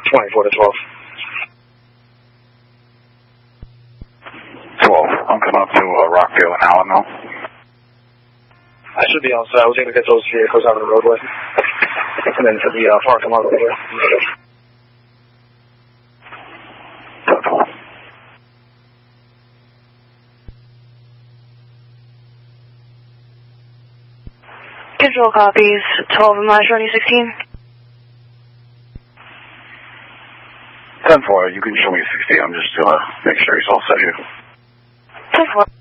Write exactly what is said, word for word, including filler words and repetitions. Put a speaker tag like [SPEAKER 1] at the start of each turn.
[SPEAKER 1] twenty-four to twelve.
[SPEAKER 2] twelve. I'm coming up to uh, Rockville and Alamo.
[SPEAKER 1] I should be on site. I was going to get those vehicles out of the roadway. And then to the uh, parking lot over here.
[SPEAKER 3] Control copies, twelve and Mile twenty sixteen.
[SPEAKER 2] ten four, you can show me sixteen. I'm just going to make sure he's all set here.
[SPEAKER 3] ten four.